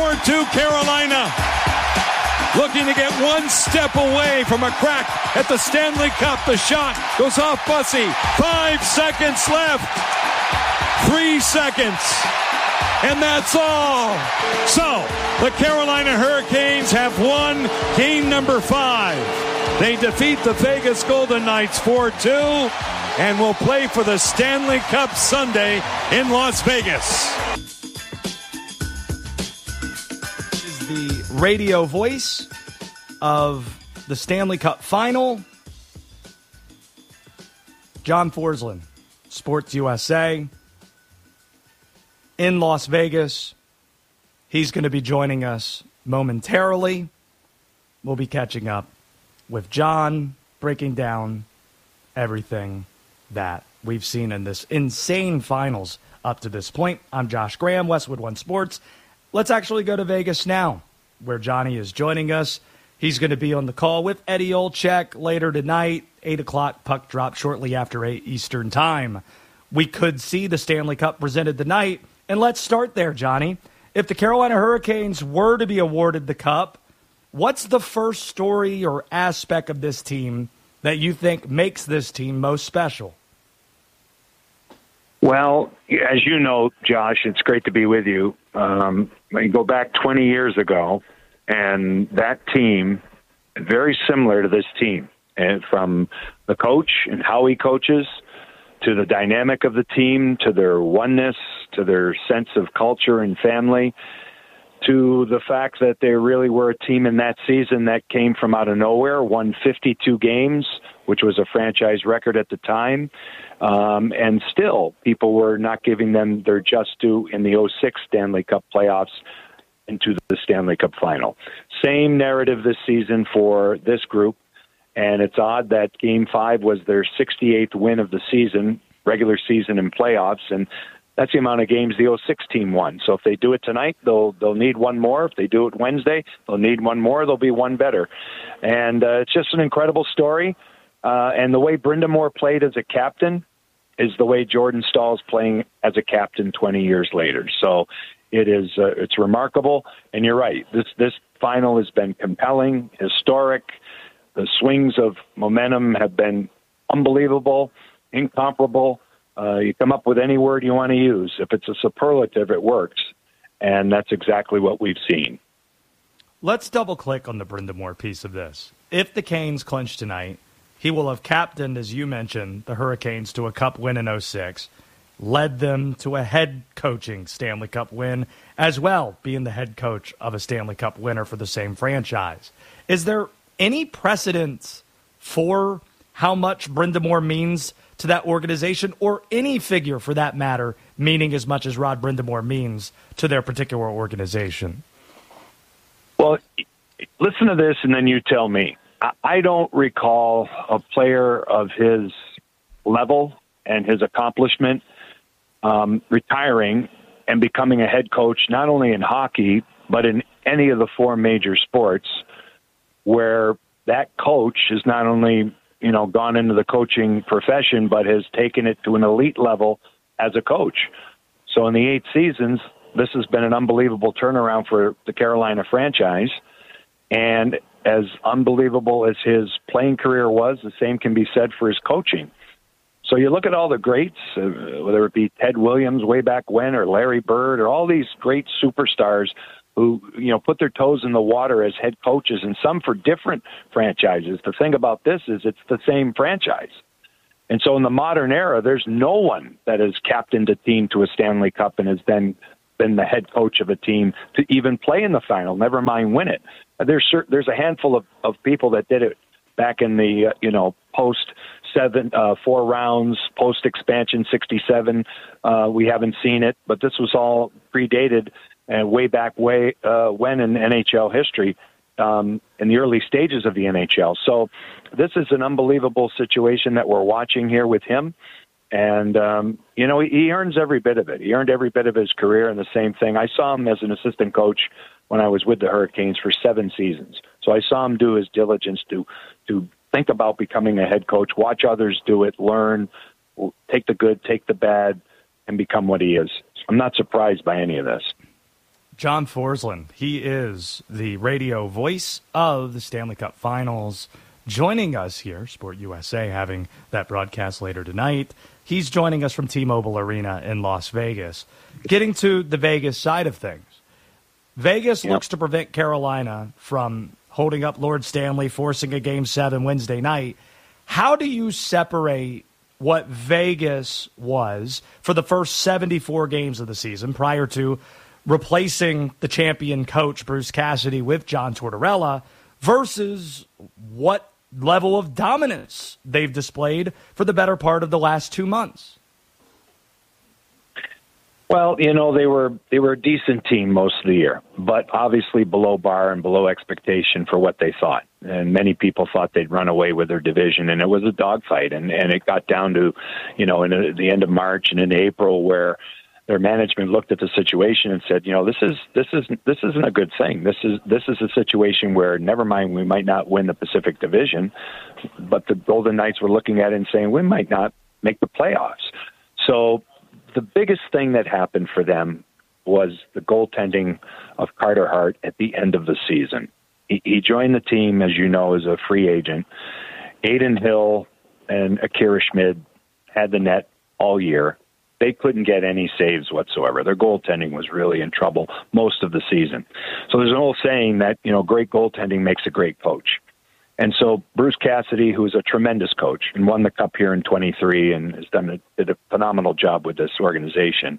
4-2 Carolina. Looking to get one step away from a crack at the Stanley Cup. The shot goes off Bussey. 5 seconds left. 3 seconds. And that's all. So, the Carolina Hurricanes have won game number 5. They defeat the Vegas Golden Knights 4-2 and will play for the Stanley Cup Sunday in Las Vegas. The radio voice of the Stanley Cup Final, John Forsland, Sports USA, in Las Vegas. He's going to be joining us momentarily. We'll be catching up with John, breaking down everything that we've seen in this insane finals up to this point. I'm Josh Graham, Westwood One Sports. Let's actually go to Vegas now, where Johnny is joining us. He's going to be on the call with Eddie Olczyk later tonight, 8 o'clock, puck drop shortly after 8 Eastern time. We could see the Stanley Cup presented tonight, and let's start there, Johnny. If the Carolina Hurricanes were to be awarded the Cup, what's the first story or aspect of this team that you think makes this team most special? Well, as you know, Josh, it's great to be with you. You go back 20 years ago, and that team, very similar to this team, and from the coach and how he coaches, to the dynamic of the team, to their oneness, to their sense of culture and family, to the fact that they really were a team in that season that came from out of nowhere, won 52 games, which was a franchise record at the time. And still, people were not giving them their just due in the 2006 Stanley Cup playoffs into the Stanley Cup final. Same narrative this season for this group. And it's odd that Game 5 was their 68th win of the season, regular season and playoffs. And that's the amount of games the 2006 team won. So if they do it tonight, they'll need one more. If they do it Wednesday, they'll need one more. They'll be one better. And it's just an incredible story. And the way Brind'Amour played as a captain is the way Jordan Staal's playing as a captain 20 years later. So it's remarkable. And you're right. This final has been compelling, historic. The swings of momentum have been unbelievable, incomparable. You come up with any word you want to use. If it's a superlative, it works. And that's exactly what we've seen. Let's double-click on the Brind'Amour piece of this. If the Canes clinch tonight, he will have captained, as you mentioned, the Hurricanes to a Cup win in 2006, led them to a head coaching Stanley Cup win, as well being the head coach of a Stanley Cup winner for the same franchise. Is there any precedence for how much Brind'Amour means to that organization, or any figure for that matter, meaning as much as Rod Brind'Amour means to their particular organization? Well, listen to this and then you tell me. I don't recall a player of his level and his accomplishment retiring and becoming a head coach, not only in hockey, but in any of the 4 major sports, where that coach has not only, gone into the coaching profession, but has taken it to an elite level as a coach. So in the 8 seasons, this has been an unbelievable turnaround for the Carolina franchise. And as unbelievable as his playing career was, the same can be said for his coaching. So you look at all the greats, whether it be Ted Williams way back when, or Larry Bird, or all these great superstars who, put their toes in the water as head coaches, and some for different franchises. The thing about this is it's the same franchise. And so in the modern era, there's no one that has captained a team to a Stanley Cup and has then been the head coach of a team to even play in the final, never mind win it. There's a handful of people that did it back in the, post 4 rounds, post-expansion 67. We haven't seen it, but this was all predated and way back when in NHL history, in the early stages of the NHL. So this is an unbelievable situation that we're watching here with him. And, he earns every bit of it. He earned every bit of his career, and the same thing. I saw him as an assistant coach when I was with the Hurricanes for 7 seasons. So I saw him do his diligence to think about becoming a head coach, watch others do it, learn, take the good, take the bad, and become what he is. I'm not surprised by any of this. John Forslund, he is the radio voice of the Stanley Cup Finals, joining us here, Sport USA, having that broadcast later tonight. He's joining us from T-Mobile Arena in Las Vegas. Getting to the Vegas side of things, Vegas looks to prevent Carolina from holding up Lord Stanley, forcing a Game 7 Wednesday night. How do you separate what Vegas was for the first 74 games of the season prior to replacing the champion coach Bruce Cassidy with John Tortorella versus what level of dominance they've displayed for the better part of the last 2 months? Well, they were a decent team most of the year, but obviously below bar and below expectation for what they thought. And many people thought they'd run away with their division, and it was a dogfight. And it got down to, in the end of March and in April, where their management looked at the situation and said, this isn't a good thing. This is a situation where, never mind, we might not win the Pacific Division, but the Golden Knights were looking at it and saying we might not make the playoffs. So the biggest thing that happened for them was the goaltending of Carter Hart at the end of the season. He joined the team, as you know, as a free agent. Adin Hill and Akira Schmid had the net all year. They couldn't get any saves whatsoever. Their goaltending was really in trouble most of the season. So there's an old saying that, great goaltending makes a great coach. And so Bruce Cassidy, who is a tremendous coach and won the Cup here in 23 and has did a phenomenal job with this organization,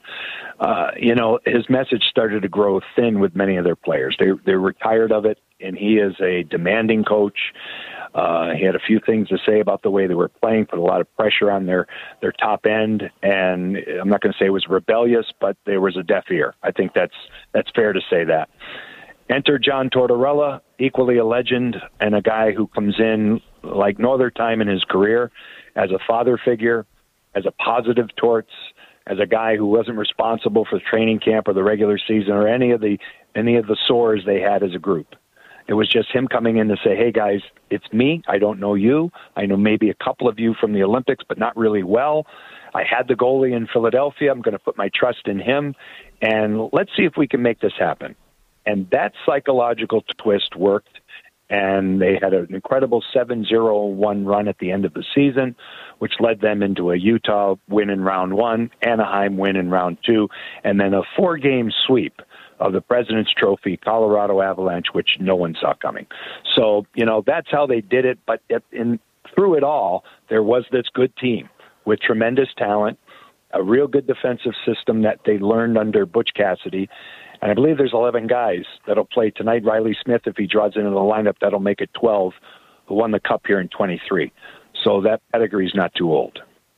his message started to grow thin with many of their players. They were tired of it, and he is a demanding coach. He had a few things to say about the way they were playing, put a lot of pressure on their top end, and I'm not going to say it was rebellious, but there was a deaf ear. I think that's fair to say that. Enter John Tortorella, equally a legend and a guy who comes in like no other time in his career as a father figure, as a positive Torts, as a guy who wasn't responsible for the training camp or the regular season or any of the sores they had as a group. It was just him coming in to say, hey, guys, it's me. I don't know you. I know maybe a couple of you from the Olympics, but not really well. I had the goalie in Philadelphia. I'm going to put my trust in him, and let's see if we can make this happen. And that psychological twist worked, and they had an incredible 7-0-1 run at the end of the season, which led them into a Utah win in round 1, Anaheim win in round 2, and then a 4-game sweep of the President's Trophy, Colorado Avalanche, which no one saw coming. So, that's how they did it. But through it all, there was this good team with tremendous talent, a real good defensive system that they learned under Butch Cassidy. And I believe there's 11 guys that'll play tonight. Riley Smith, if he draws into the lineup, that'll make it 12, who won the Cup here in 23. So that pedigree's not too old.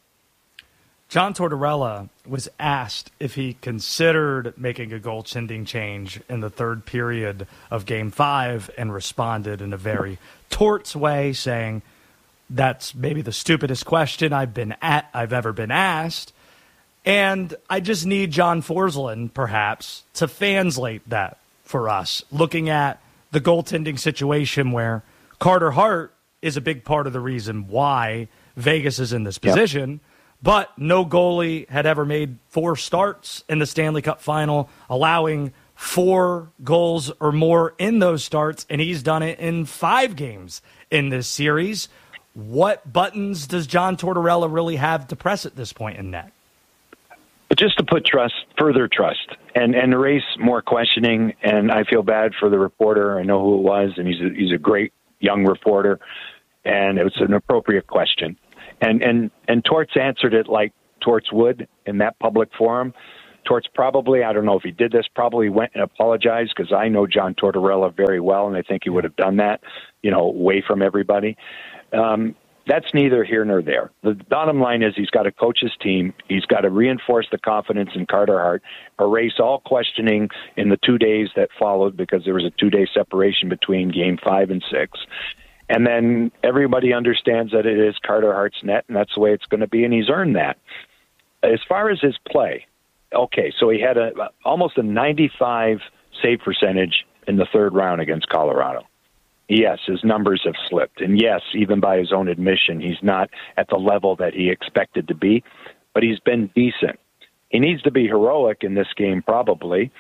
John Tortorella was asked if he considered making a goaltending change in the third period of Game 5 and responded in a very Torts way, saying, that's maybe the stupidest question I've ever been asked. And I just need John Forslund, perhaps, to translate that for us, looking at the goaltending situation where Carter Hart is a big part of the reason why Vegas is in this position, but no goalie had ever made 4 starts in the Stanley Cup Final, allowing 4 goals or more in those starts, and he's done it in 5 games in this series. What buttons does John Tortorella really have to press at this point in net? Just to put further trust, and erase more questioning. And I feel bad for the reporter. I know who it was, and he's a great young reporter, and it was an appropriate question. And Torts answered it like Torts would in that public forum. Torts probably, I don't know if he did this, probably went and apologized, because I know John Tortorella very well, and I think he would have done that, away from everybody. That's neither here nor there. The bottom line is he's got to coach his team. He's got to reinforce the confidence in Carter Hart, erase all questioning in the 2 days that followed, because there was a 2-day separation between Game 5 and 6. And then everybody understands that it is Carter Hart's net, and that's the way it's going to be, and he's earned that. As far as his play, okay, so he had almost a 95 save percentage in the third round against Colorado. Yes, his numbers have slipped. And yes, even by his own admission, he's not at the level that he expected to be, but he's been decent. He needs to be heroic in this game, probably.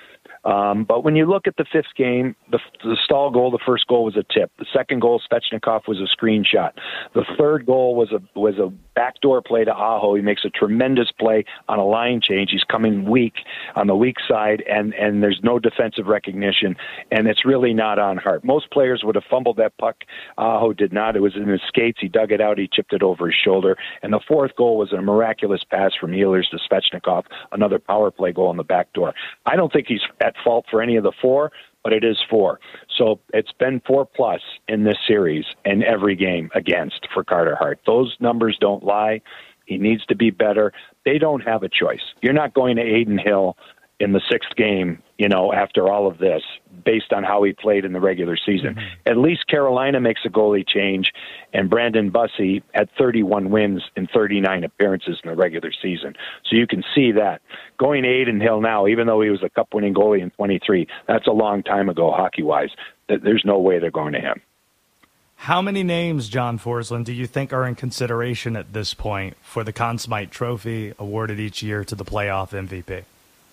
But when you look at the fifth game, the Stahl goal, the first goal was a tip. The second goal, Svechnikov, was a screenshot. The third goal was a backdoor play to Aho. He makes a tremendous play on a line change. He's coming weak on the weak side, and there's no defensive recognition, and it's really not on Hart. Most players would have fumbled that puck. Aho did not. It was in his skates. He dug it out. He chipped it over his shoulder. And the fourth goal was a miraculous pass from Ehlers to Svechnikov, another power play goal in the back door. I don't think he's at fault for any of the four, but it is 4. So it's been 4+ in this series in every game against for Carter Hart. Those numbers don't lie. He needs to be better. They don't have a choice. You're not going to Adin Hill in the 6th game, after all of this, based on how he played in the regular season. Mm-hmm. At least Carolina makes a goalie change, and Brandon Bussey had 31 wins in 39 appearances in the regular season. So you can see that. Going to Adin Hill now, even though he was a cup-winning goalie in 23, that's a long time ago hockey-wise. There's no way they're going to him. How many names, John Forsland, do you think are in consideration at this point for the Conn Smythe Trophy awarded each year to the playoff MVP?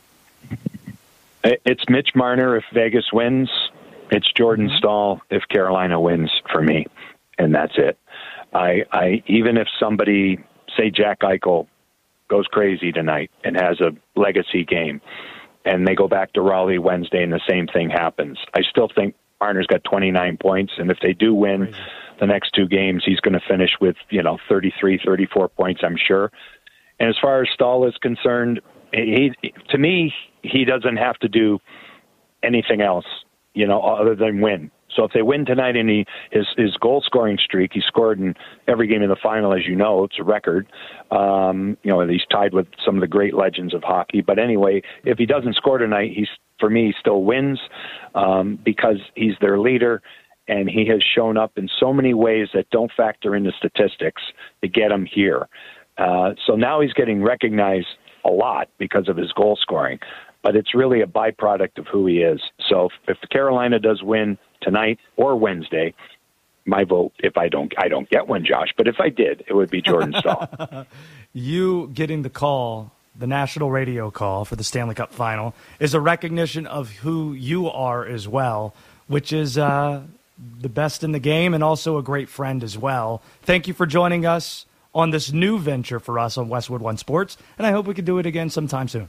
It's Mitch Marner if Vegas wins. It's Jordan Stahl if Carolina wins for me, and that's it. I even if somebody, say Jack Eichel, goes crazy tonight and has a legacy game, and they go back to Raleigh Wednesday and the same thing happens, I still think Marner's got 29 points, and if they do win the next 2 games, he's going to finish with 33, 34 points, I'm sure. And as far as Stahl is concerned, to me, he doesn't have to do anything else, other than win. So if they win tonight and his goal scoring streak, he scored in every game in the final, as you know, it's a record. He's tied with some of the great legends of hockey. But anyway, if he doesn't score tonight, for me, he still wins because he's their leader. And he has shown up in so many ways that don't factor into statistics to get him here. So now he's getting recognized a lot because of his goal scoring, but it's really a byproduct of who he is. So if Carolina does win tonight or Wednesday, my vote, if I don't get one, Josh, but if I did, it would be Jordan Stahl. You getting the call, the national radio call for the Stanley Cup final, is a recognition of who you are as well, which is the best in the game and also a great friend as well. Thank you for joining us on this new venture for us on Westwood One Sports, and I hope we can do it again sometime soon.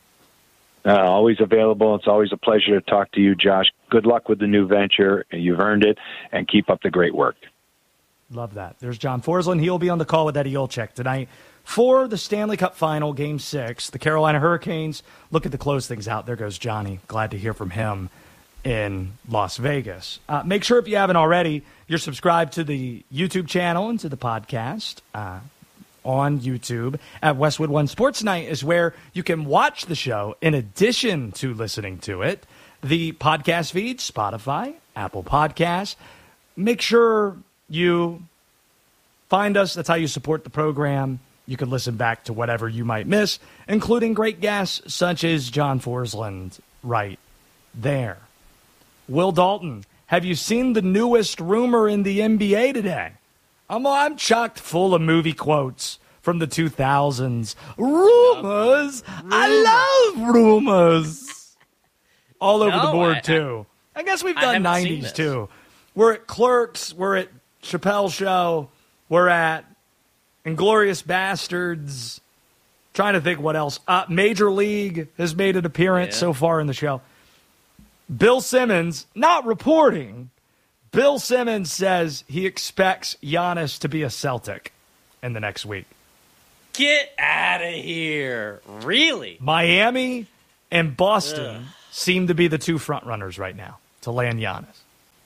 Always available. It's always a pleasure to talk to you, Josh. Good luck with the new venture. You've earned it, and keep up the great work. Love that. There's John Forsland. He'll be on the call with Eddie Olczyk tonight for the Stanley Cup Final, Game 6. The Carolina Hurricanes looking to close things out. There goes Johnny. Glad to hear from him in Las Vegas. Make sure, if you haven't already, you're subscribed to the YouTube channel and to the podcast on YouTube at Westwood One Sports Night is where you can watch the show in addition to listening to it. The podcast feed, Spotify, Apple Podcasts. Make sure you find us. That's how you support the program. You can listen back to whatever you might miss, including great guests such as John Forsland right there. Will Dalton, have you seen the newest rumor in the NBA today? I'm chocked full of movie quotes from the 2000s. Rumors. I love rumors. All over the board, too. I guess we've done 90s, too. We're at Clerks. We're at Chappelle's Show. We're at Inglourious Bastards. Trying to think what else. Major League has made an appearance so far in the show. Bill Simmons, not reporting, Bill Simmons says he expects Giannis to be a Celtic in the next week. Get out of here. Really? Miami and Boston seem to be the two front runners right now to land Giannis.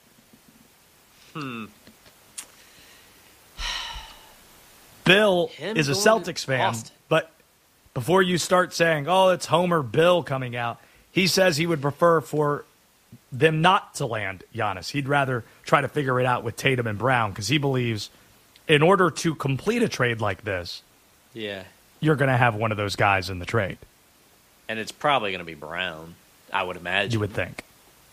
Bill is a Celtics fan, but before you start saying, it's Homer Bill coming out, he says he would prefer for them not to land Giannis. He'd rather try to figure it out with Tatum and Brown because he believes in order to complete a trade like this, you're going to have one of those guys in the trade. And it's probably going to be Brown, I would imagine. You would think.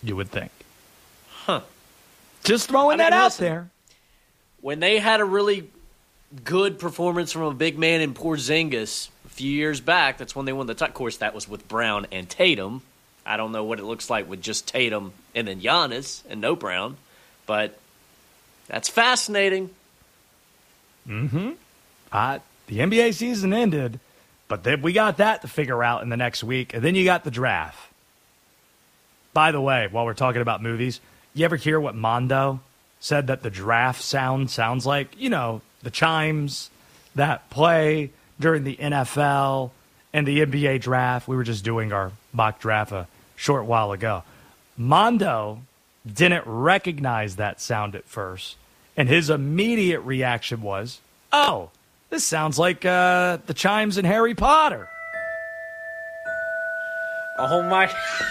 Huh. Just throwing that out there. When they had a really good performance from a big man in Porzingis a few years back, that's when they won the title. Of course, that was with Brown and Tatum. I don't know what it looks like with just Tatum and then Giannis and no Brown, but that's fascinating. Mm-hmm. The NBA season ended, but then we got that to figure out in the next week, and then you got the draft. By the way, while we're talking about movies, you ever hear what Mondo said that the draft sounds like? You know, the chimes that play during the NFL and the NBA draft. We were just doing our mock draft a short while ago. Mondo didn't recognize that sound at first, and his immediate reaction was, oh, this sounds like the chimes in Harry Potter. Oh, my...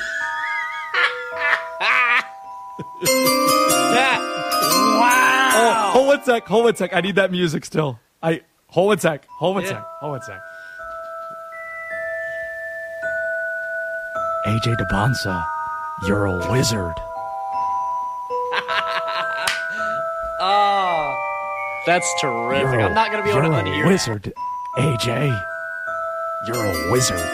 Wow. Oh, hold one sec. I need that music still. Hold one sec. AJ DeBonsa, you're a wizard. Oh, that's terrific. I'm not going to be able to unhear You're a wizard, AJ. You're a wizard.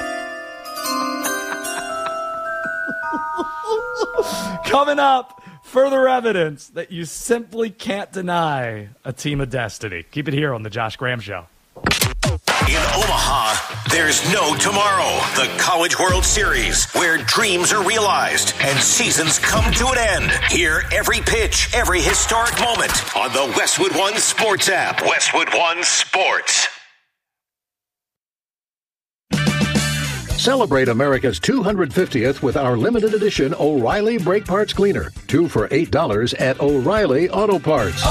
Coming up, further evidence that you simply can't deny a team of destiny. Keep it here on The Josh Graham Show. In Omaha, there's no tomorrow. The College World Series, where dreams are realized and seasons come to an end. Hear every pitch, every historic moment on the Westwood One Sports app. Westwood One Sports. Celebrate America's 250th with our limited edition O'Reilly Brake Parts Cleaner. 2 for $8 at O'Reilly Auto Parts.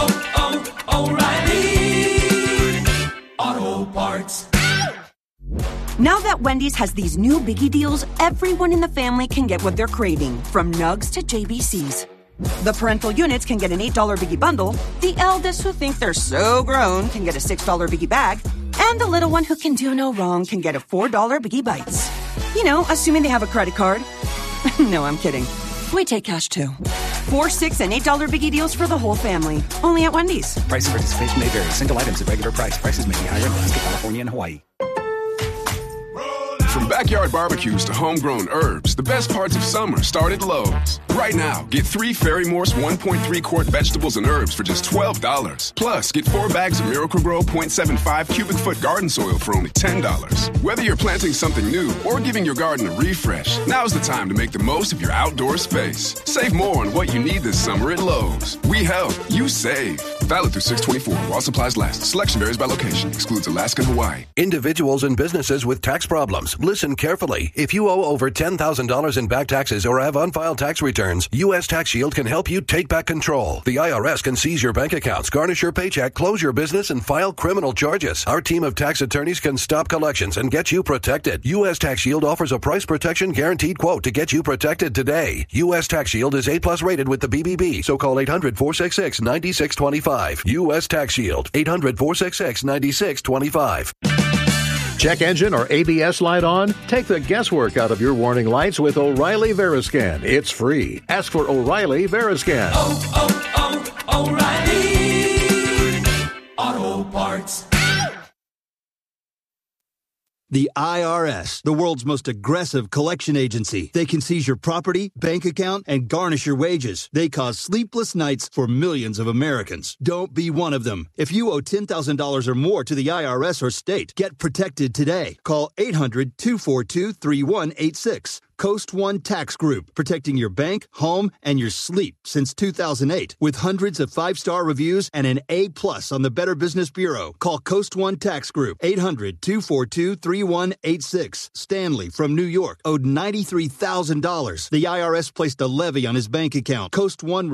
O'Reilly Auto Parts. Now that Wendy's has these new biggie deals, everyone in the family can get what they're craving, from nugs to JBCs. The parental units can get an $8 biggie bundle, the eldest who think they're so grown can get a $6 biggie bag, and the little one who can do no wrong can get a $4 biggie bites. You know, assuming they have a credit card. No, I'm kidding. We take cash too. 4, 6, and $8 biggie deals for the whole family. Only at Wendy's. Price and participation may vary. Single items at regular price. Prices may be higher in Alaska, California, and Hawaii. From backyard barbecues to homegrown herbs, the best parts of summer start at Lowe's. Right now, get 3 Ferry-Morse 1.3-quart vegetables and herbs for just $12. Plus, get 4 bags of Miracle-Gro 0.75 cubic foot garden soil for only $10. Whether you're planting something new or giving your garden a refresh, now's the time to make the most of your outdoor space. Save more on what you need this summer at Lowe's. We help, you save. Valid through 6/24 while supplies last. Selection varies by location. Excludes Alaska and Hawaii. Individuals and businesses with tax problems. Listen carefully. If you owe over $10,000 in back taxes or have unfiled tax returns, U.S. Tax Shield can help you take back control. The IRS can seize your bank accounts, garnish your paycheck, close your business, and file criminal charges. Our team of tax attorneys can stop collections and get you protected. U.S. Tax Shield offers a price protection guaranteed quote to get you protected today. U.S. Tax Shield is A+ rated with the BBB, so call 800-466-9625. U.S. Tax Shield, 800-466-9625. Check engine or ABS light on? Take the guesswork out of your warning lights with O'Reilly Veriscan. It's free. Ask for O'Reilly Veriscan. O'Reilly Auto Parts. The IRS, the world's most aggressive collection agency. They can seize your property, bank account, and garnish your wages. They cause sleepless nights for millions of Americans. Don't be one of them. If you owe $10,000 or more to the IRS or state, get protected today. Call 800-242-3186. Coast One Tax Group, protecting your bank, home, and your sleep since 2008. With hundreds of 5-star reviews and an A+ on the Better Business Bureau. Call Coast One Tax Group, 800-242-3186. Stanley from New York owed $93,000. The IRS placed a levy on his bank account. Coast One